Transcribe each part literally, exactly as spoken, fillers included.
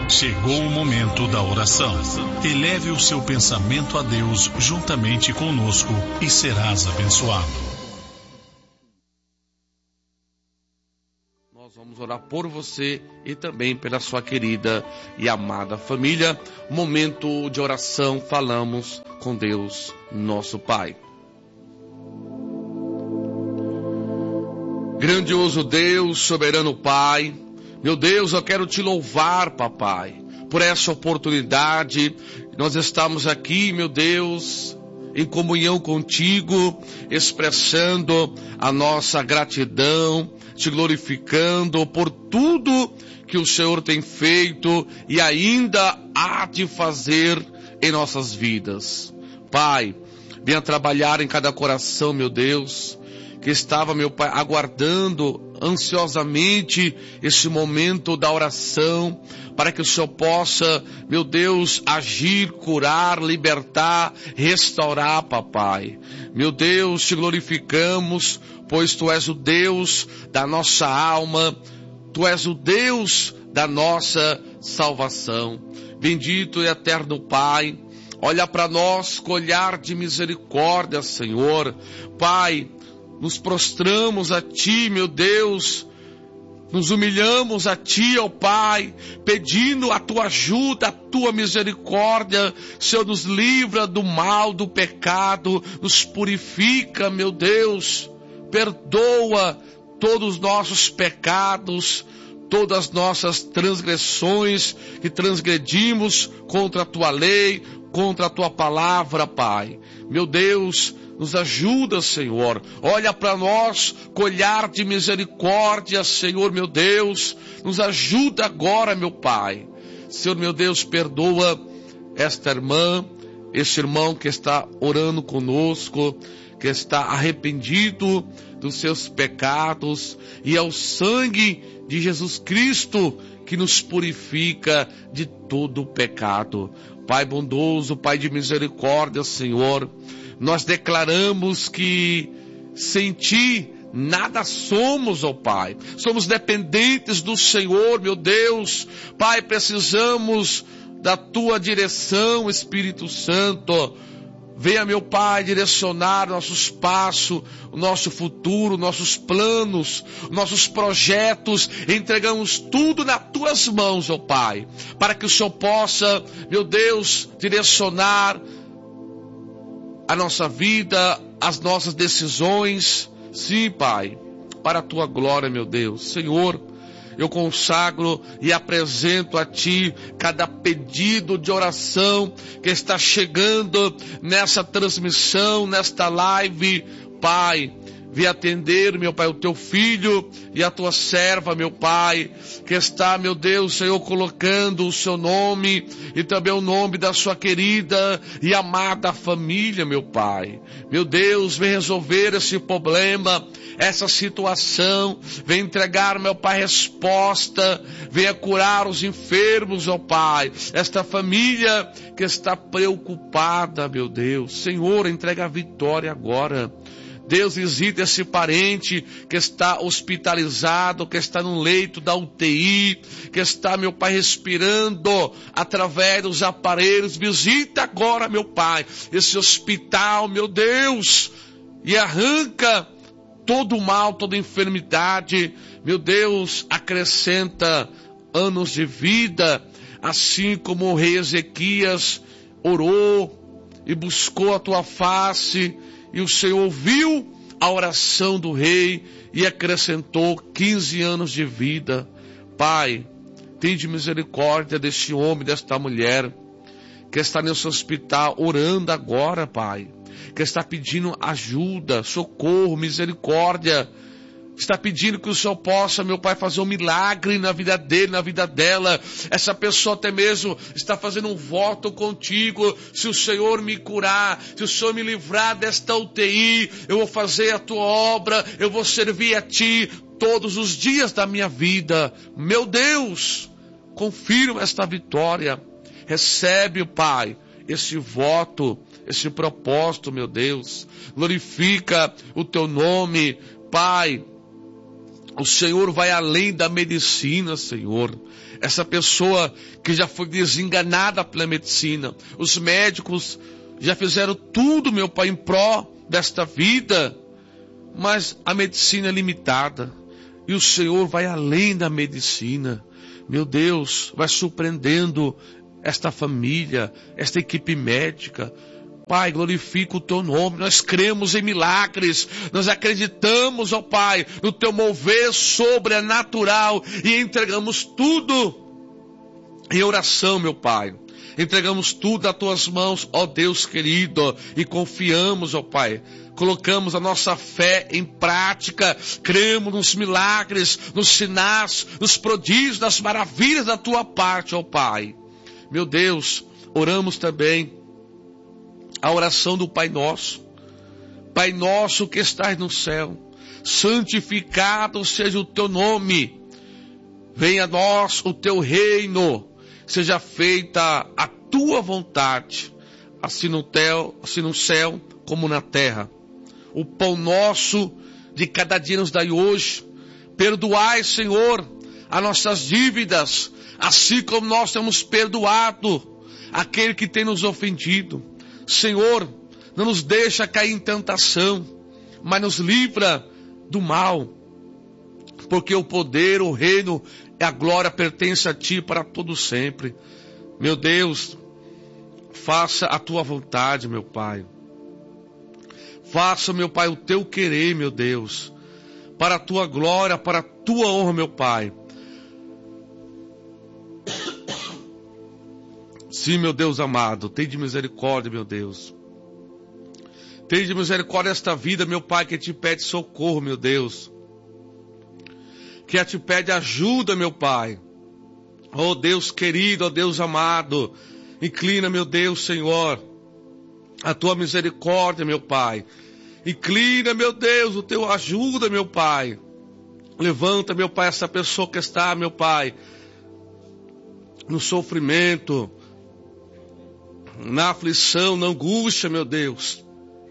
Chegou o momento da oração. Eleve o seu pensamento a Deus juntamente conosco e serás abençoado. Nós vamos orar por você e também pela sua querida e amada família. Momento de oração, falamos com Deus, nosso Pai. Grandioso Deus, soberano Pai, meu Deus, eu quero te louvar, papai, por essa oportunidade. Nós estamos aqui, meu Deus, em comunhão contigo, expressando a nossa gratidão, te glorificando por tudo que o Senhor tem feito e ainda há de fazer em nossas vidas. Pai, venha trabalhar em cada coração, meu Deus, que estava, meu Pai, aguardando ansiosamente esse momento da oração, para que o Senhor possa, meu Deus, agir, curar, libertar, restaurar, papai. Meu Deus, te glorificamos, pois tu és o Deus da nossa alma, tu és o Deus da nossa salvação. Bendito e eterno Pai, olha para nós com olhar de misericórdia, Senhor. Pai, nos prostramos a Ti, meu Deus, nos humilhamos a Ti, ó Pai, pedindo a Tua ajuda, a Tua misericórdia. Senhor, nos livra do mal, do pecado, nos purifica, meu Deus, perdoa todos os nossos pecados, todas as nossas transgressões que transgredimos contra a Tua lei, contra a Tua palavra, Pai. Meu Deus, nos ajuda, Senhor. Olha para nós com olhar de misericórdia, Senhor, meu Deus. Nos ajuda agora, meu Pai. Senhor, meu Deus, perdoa esta irmã, este irmão que está orando conosco, que está arrependido dos seus pecados, e é o sangue de Jesus Cristo que nos purifica de todo o pecado. Pai bondoso, Pai de misericórdia, Senhor, nós declaramos que sem Ti nada somos, ó Pai. Somos dependentes do Senhor, meu Deus. Pai, precisamos da Tua direção, Espírito Santo. Venha, meu Pai, direcionar nossos passos, o nosso futuro, nossos planos, nossos projetos. Entregamos tudo nas Tuas mãos, ó Pai, para que o Senhor possa, meu Deus, direcionar a nossa vida, as nossas decisões. Sim, Pai, para a Tua glória, meu Deus. Senhor, eu consagro e apresento a Ti cada pedido de oração que está chegando nessa transmissão, nesta live. Pai, vem atender, meu Pai, o Teu filho e a Tua serva, meu Pai, que está, meu Deus, Senhor, colocando o Seu nome e também o nome da sua querida e amada família, meu Pai. Meu Deus, vem resolver esse problema, essa situação, vem entregar, meu Pai, resposta, venha curar os enfermos, ó Pai, esta família que está preocupada, meu Deus. Senhor, entrega a vitória agora. Deus, visita esse parente que está hospitalizado, que está no leito da U T I, que está, meu Pai, respirando através dos aparelhos. Visita agora, meu Pai, esse hospital, meu Deus, e arranca todo o mal, toda enfermidade. Meu Deus, acrescenta anos de vida, assim como o rei Ezequias orou e buscou a Tua face, e o Senhor ouviu a oração do rei e acrescentou quinze anos de vida. Pai, tende misericórdia deste homem, desta mulher, que está nesse hospital orando agora, Pai, que está pedindo ajuda, socorro, misericórdia, está pedindo que o Senhor possa, meu Pai, fazer um milagre na vida dele, na vida dela. Essa pessoa até mesmo está fazendo um voto contigo: se o Senhor me curar, se o Senhor me livrar desta U T I, eu vou fazer a Tua obra, eu vou servir a Ti todos os dias da minha vida. Meu Deus, confirma esta vitória. Recebe, Pai, esse voto, esse propósito, meu Deus. Glorifica o Teu nome, Pai. O Senhor vai além da medicina, Senhor. Essa pessoa que já foi desenganada pela medicina. Os médicos já fizeram tudo, meu Pai, em pró desta vida. Mas a medicina é limitada. E o Senhor vai além da medicina. Meu Deus, vai surpreendendo esta família, esta equipe médica. Pai, glorifica o teu nome. Nós cremos em milagres. Nós acreditamos, ó Pai, no teu mover sobrenatural e entregamos tudo em oração, meu Pai. Entregamos tudo às tuas mãos, ó Deus querido, e confiamos, ó Pai. Colocamos a nossa fé em prática, cremos nos milagres, nos sinais, nos prodígios, nas maravilhas da tua parte, ó Pai. Meu Deus, oramos também a oração do Pai Nosso. Pai Nosso que estás no céu, santificado seja o teu nome. Venha a nós o teu reino, seja feita a tua vontade, assim no, tel, assim no céu como na terra. O pão nosso de cada dia nos dai hoje. Perdoai, Senhor, as nossas dívidas, assim como nós temos perdoado aquele que tem nos ofendido. Senhor, não nos deixa cair em tentação, mas nos livra do mal, porque o poder, o reino e a glória pertence a Ti para todo sempre. Meu Deus, faça a Tua vontade, meu Pai. Faça, meu Pai, o Teu querer, meu Deus, para a Tua glória, para a Tua honra, meu Pai. Sim, meu Deus amado, tem de misericórdia, meu Deus. Tem de misericórdia esta vida, meu Pai, que te pede socorro, meu Deus. Que te pede ajuda, meu Pai. Oh Deus querido, oh Deus amado, inclina, meu Deus, Senhor, a tua misericórdia, meu Pai. Inclina, meu Deus, o teu ajuda, meu Pai. Levanta, meu Pai, essa pessoa que está, meu Pai, no sofrimento, na aflição, na angústia, meu Deus.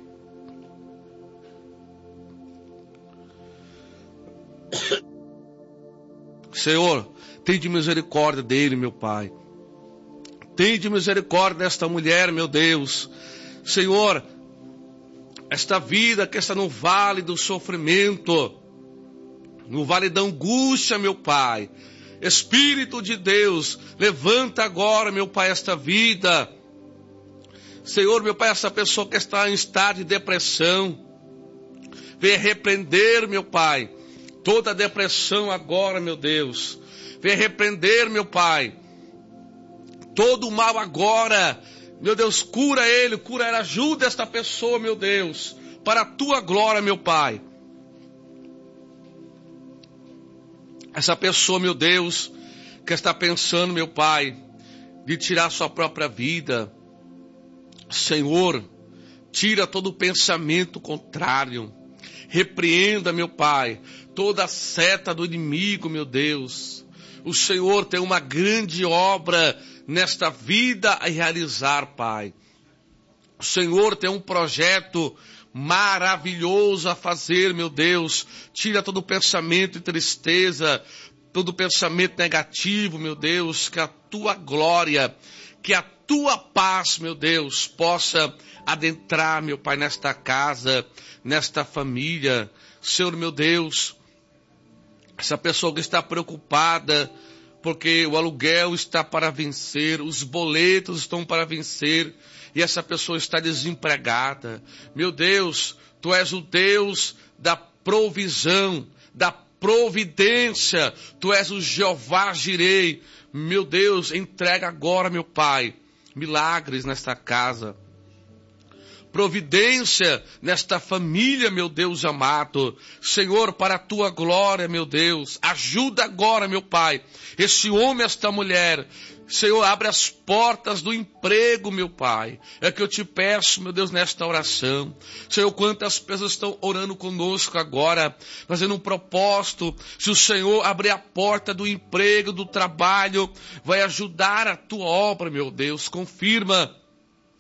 Senhor, tem de misericórdia dele, meu Pai. Tem de misericórdia desta mulher, meu Deus. Senhor, esta vida que está no vale do sofrimento, no vale da angústia, meu Pai. Espírito de Deus, levanta agora, meu Pai, esta vida. Senhor, meu Pai, essa pessoa que está em estado de depressão, venha repreender, meu Pai, toda a depressão agora, meu Deus. Venha repreender, meu Pai, todo o mal agora. Meu Deus, cura ele, cura ele, ajuda esta pessoa, meu Deus, para a tua glória, meu Pai. Essa pessoa, meu Deus, que está pensando, meu Pai, de tirar sua própria vida. Senhor, tira todo o pensamento contrário. Repreenda, meu Pai, toda a seta do inimigo, meu Deus. O Senhor tem uma grande obra nesta vida a realizar, Pai. O Senhor tem um projeto maravilhoso a fazer, meu Deus. Tira todo o pensamento de tristeza, todo o pensamento negativo, meu Deus. Que a tua glória, que a tua paz, meu Deus, possa adentrar, meu Pai, nesta casa, nesta família. Senhor, meu Deus, essa pessoa que está preocupada porque o aluguel está para vencer, os boletos estão para vencer, e essa pessoa está desempregada. Meu Deus, Tu és o Deus da provisão, da providência. Tu és o Jeová Jirei. Meu Deus, entrega agora, meu Pai, milagres nesta casa. Providência nesta família, meu Deus amado. Senhor, para a tua glória, meu Deus. Ajuda agora, meu Pai, esse homem, esta mulher. Senhor, abre as portas do emprego, meu Pai. É que eu te peço, meu Deus, nesta oração. Senhor, quantas pessoas estão orando conosco agora, fazendo um propósito. Se o Senhor abrir a porta do emprego, do trabalho, vai ajudar a tua obra, meu Deus. Confirma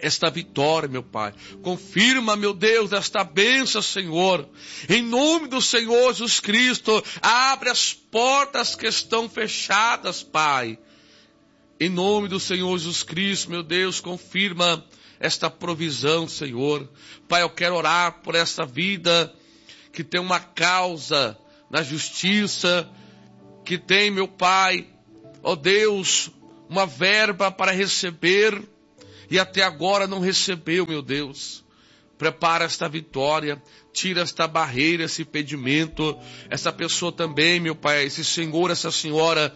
esta vitória, meu Pai. Confirma, meu Deus, esta bênção, Senhor. Em nome do Senhor Jesus Cristo, abre as portas que estão fechadas, Pai. Em nome do Senhor Jesus Cristo, meu Deus, confirma esta provisão, Senhor. Pai, eu quero orar por esta vida que tem uma causa na justiça, que tem, meu Pai, ó Deus, uma verba para receber e até agora não recebeu, meu Deus. Prepara esta vitória, tira esta barreira, esse impedimento. Essa pessoa também, meu Pai, esse senhor, essa senhora,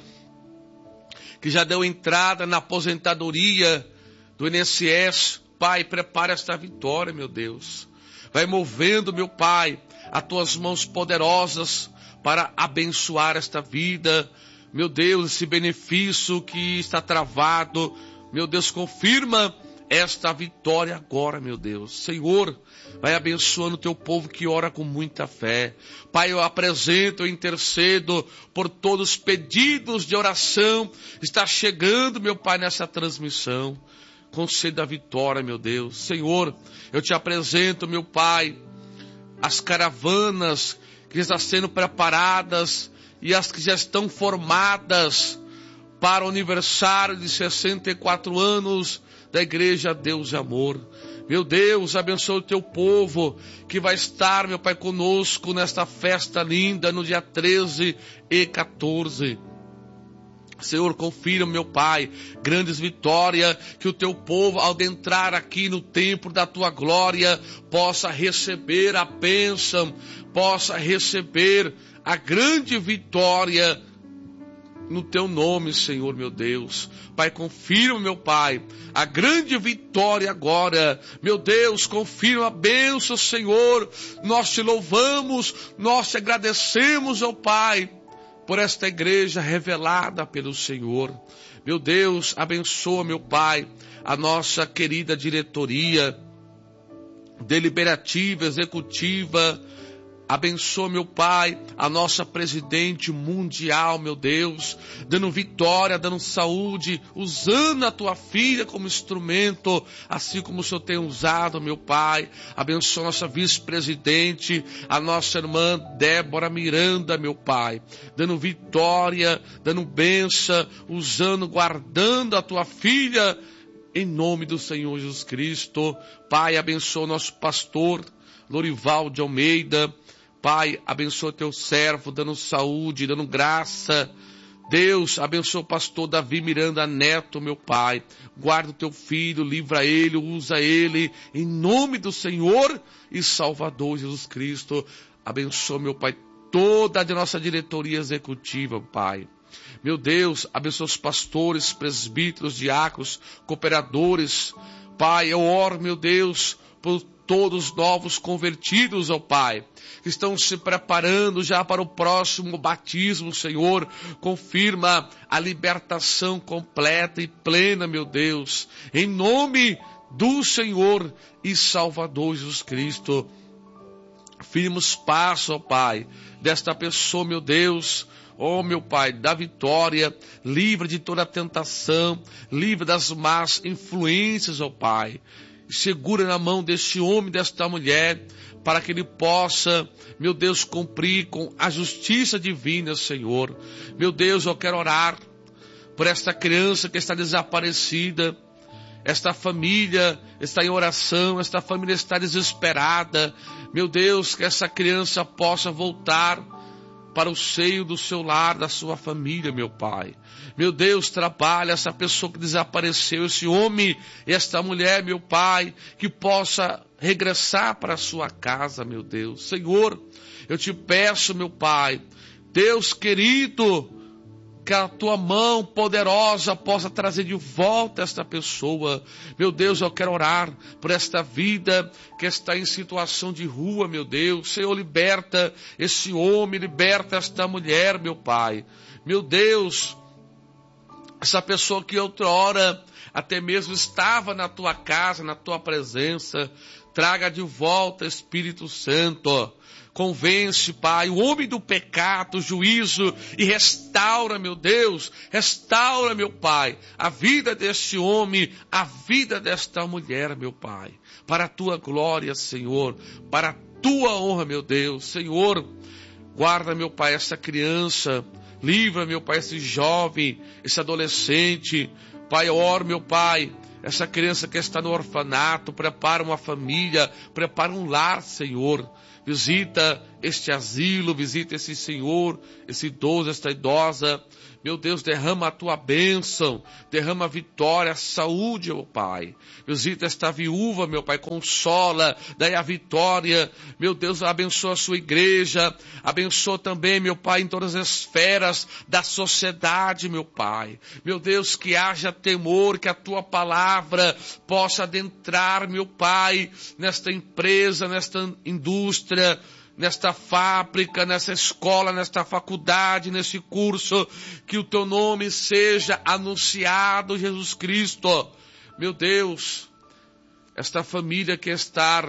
que já deu entrada na aposentadoria do I N S S. Pai, prepara esta vitória, meu Deus. Vai movendo, meu Pai, as tuas mãos poderosas para abençoar esta vida. Meu Deus, esse benefício que está travado, meu Deus, confirma esta vitória agora, meu Deus. Senhor, vai abençoando o teu povo que ora com muita fé. Pai, eu apresento, eu intercedo por todos os pedidos de oração. Está chegando, meu Pai, nessa transmissão. Conceda a vitória, meu Deus. Senhor, eu te apresento, meu Pai, as caravanas que estão sendo preparadas e as que já estão formadas para o aniversário de sessenta e quatro anos da Igreja Deus e Amor. Meu Deus, abençoa o teu povo que vai estar, meu Pai, conosco nesta festa linda no dia treze e quatorze. Senhor, confirma, meu Pai, grandes vitórias, que o teu povo, ao entrar aqui no templo da tua glória, possa receber a bênção, possa receber a grande vitória no teu nome, Senhor, meu Deus. Pai, confirma, meu Pai, a grande vitória agora. Meu Deus, confirma a bênção, Senhor. Nós te louvamos, nós te agradecemos, ó Pai, por esta igreja revelada pelo Senhor. Meu Deus, abençoa, meu Pai, a nossa querida diretoria deliberativa, executiva. Abençoa, meu Pai, a nossa presidente mundial, meu Deus, dando vitória, dando saúde, usando a tua filha como instrumento, assim como o Senhor tem usado, meu Pai. Abençoa a nossa vice-presidente, a nossa irmã Débora Miranda, meu Pai, dando vitória, dando bênção, usando, guardando a tua filha, em nome do Senhor Jesus Cristo. Pai, abençoa o nosso pastor Lorival de Almeida. Pai, abençoa teu servo, dando saúde, dando graça. Deus, abençoa o pastor Davi Miranda Neto, meu Pai. Guarda o teu filho, livra ele, usa ele, em nome do Senhor e Salvador Jesus Cristo. Abençoa, meu Pai, toda a nossa diretoria executiva, Pai. Meu Deus, abençoa os pastores, presbíteros, diáconos, cooperadores. Pai, eu oro, meu Deus, por todos novos convertidos, ó Pai, que estão se preparando já para o próximo batismo, Senhor. Confirma a libertação completa e plena, meu Deus, em nome do Senhor e Salvador Jesus Cristo. Firma os passos, ó Pai, desta pessoa, meu Deus. Oh, meu Pai, dá vitória, livra de toda a tentação, livra das más influências, ó Pai. Segura na mão deste homem, desta mulher, para que ele possa, meu Deus, cumprir com a justiça divina, Senhor. Meu Deus, eu quero orar por esta criança que está desaparecida. Esta família está em oração, esta família está desesperada. Meu Deus, que essa criança possa voltar para o seio do seu lar, da sua família, meu Pai. Meu Deus, trabalha essa pessoa que desapareceu, esse homem e esta mulher, meu Pai, que possa regressar para a sua casa, meu Deus. Senhor, eu te peço, meu Pai, Deus querido, que a tua mão poderosa possa trazer de volta esta pessoa. Meu Deus, eu quero orar por esta vida que está em situação de rua, meu Deus. Senhor, liberta esse homem, liberta esta mulher, meu Pai. Meu Deus, essa pessoa que outra hora até mesmo estava na tua casa, na tua presença, traga de volta, Espírito Santo. Convence, Pai, o homem do pecado, juízo, e restaura, meu Deus, restaura, meu Pai, a vida deste homem, a vida desta mulher, meu Pai, para a tua glória, Senhor, para a tua honra, meu Deus. Senhor, guarda, meu Pai, essa criança, livra, meu Pai, esse jovem, esse adolescente. Pai, oro, meu Pai, essa criança que está no orfanato, prepara uma família, prepara um lar, Senhor. Visita este asilo, visita esse senhor, esse idoso, esta idosa. Meu Deus, derrama a tua bênção, derrama a vitória, a saúde, meu Pai. Visita esta viúva, meu Pai, consola, dai a vitória. Meu Deus, abençoa a sua igreja, abençoa também, meu Pai, em todas as esferas da sociedade, meu Pai. Meu Deus, que haja temor, que a tua palavra possa adentrar, meu Pai, nesta empresa, nesta indústria, nesta fábrica, nessa escola, nesta faculdade, nesse curso, que o teu nome seja anunciado, Jesus Cristo. Meu Deus, esta família que está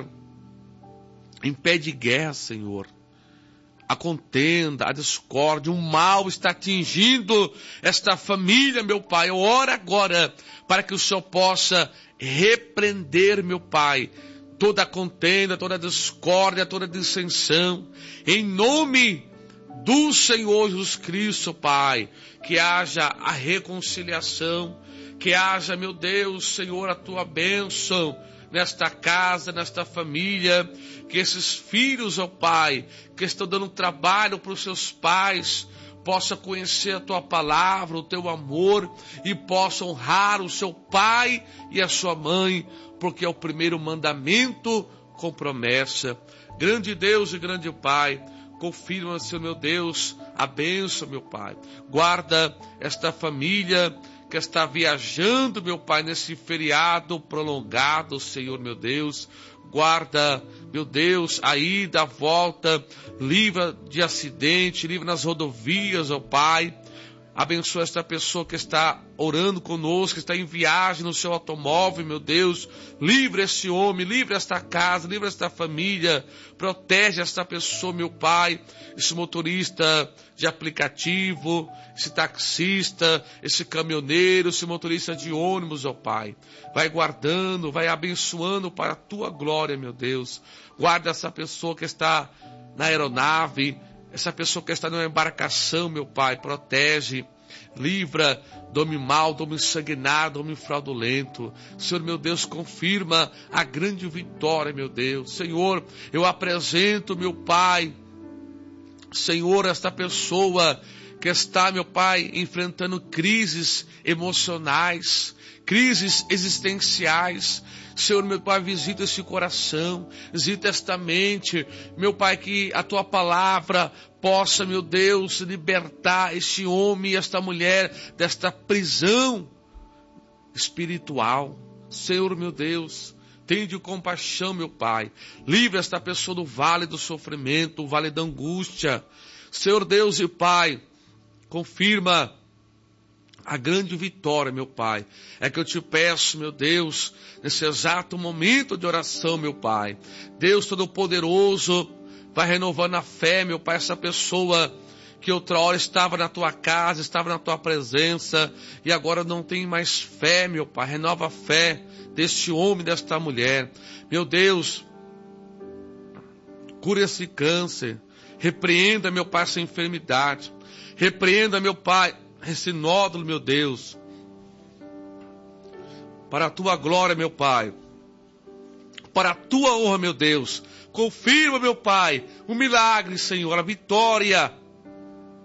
em pé de guerra, Senhor, a contenda, a discórdia, o mal está atingindo esta família, meu Pai. Eu oro agora para que o Senhor possa repreender, meu Pai, toda a contenda, toda a discórdia, toda a dissensão, em nome do Senhor Jesus Cristo, Pai, que haja a reconciliação, que haja, meu Deus, Senhor, a tua bênção nesta casa, nesta família, que esses filhos, ó Pai, que estão dando trabalho para os seus pais, possa conhecer a tua palavra, o teu amor, e possa honrar o seu pai e a sua mãe, porque é o primeiro mandamento com promessa. Grande Deus e grande Pai, confirma, Senhor meu Deus, a bênção, meu Pai. Guarda esta família que está viajando, meu Pai, nesse feriado prolongado, Senhor meu Deus. Guarda, meu Deus, a ida, a volta, livra de acidente, livra nas rodovias, ó Pai. Abençoa esta pessoa que está orando conosco, que está em viagem no seu automóvel, meu Deus. Livra esse homem, livra esta casa, livra esta família. Protege esta pessoa, meu Pai. Esse motorista de aplicativo, esse taxista, esse caminhoneiro, esse motorista de ônibus, ó Pai. Vai guardando, vai abençoando para a tua glória, meu Deus. Guarda essa pessoa que está na aeronave, essa pessoa que está numa embarcação, meu Pai, protege, livra do homem mau, do homem sanguinário, do homem fraudulento. Senhor, meu Deus, confirma a grande vitória, meu Deus. Senhor, eu apresento, meu Pai, Senhor, esta pessoa que está, meu Pai, enfrentando crises emocionais, crises existenciais. Senhor, meu Pai, visita esse coração, visita esta mente, meu Pai, que a tua palavra possa, meu Deus, libertar este homem e esta mulher desta prisão espiritual. Senhor, meu Deus, tende compaixão, meu Pai, livra esta pessoa do vale do sofrimento, do vale da angústia. Senhor Deus e Pai, confirma a grande vitória, meu Pai. É que eu te peço, meu Deus, nesse exato momento de oração, meu Pai. Deus Todo-Poderoso, vai renovando a fé, meu Pai, essa pessoa que outra hora estava na tua casa, estava na tua presença, e agora não tem mais fé, meu Pai. Renova a fé deste homem, desta mulher. Meu Deus, cura esse câncer. Repreenda, meu Pai, essa enfermidade. Repreenda, meu Pai, esse nódulo, meu Deus, para a tua glória, meu Pai, para a tua honra, meu Deus. Confirma, meu Pai, o milagre, Senhor, a vitória